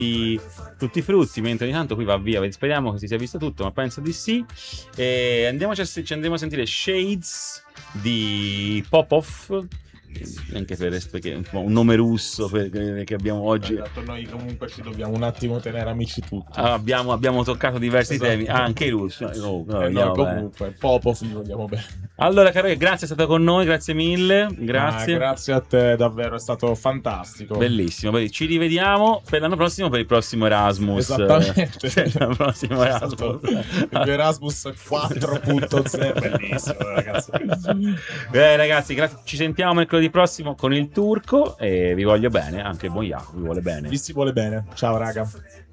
tutti i frutti, mentre ogni tanto qui va via. Speriamo che si sia visto tutto, ma penso di sì. E ci andiamo a sentire Shades di Popov, anche perché un nome russo che abbiamo oggi. Esatto, noi comunque ci dobbiamo un attimo tenere amici tutti. Abbiamo toccato diversi temi, anche i russi. Noi comunque Popov li vogliamo bene. Allora, caro, grazie, è stato con noi, grazie mille. Grazie. Grazie a te, davvero, è stato fantastico. Bellissimo. Ci rivediamo per l'anno prossimo per il prossimo Erasmus. Esattamente. Il prossimo Erasmus. Il Erasmus 4.0. Bellissimo, ragazzi. Ragazzi, ci sentiamo mercoledì prossimo con il turco e vi voglio bene, anche Boia vi vuole bene. Vi si vuole bene. Ciao raga.